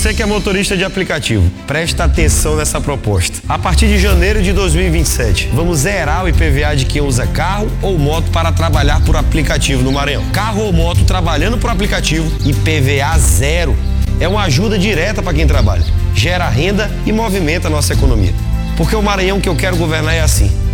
Você que é motorista de aplicativo, presta atenção nessa proposta. A partir de janeiro de 2027, vamos zerar o IPVA de quem usa carro ou moto para trabalhar por aplicativo no Maranhão. Carro ou moto trabalhando por aplicativo, IPVA zero. É uma ajuda direta para quem trabalha, gera renda e movimenta a nossa economia. Porque o Maranhão que eu quero governar é assim.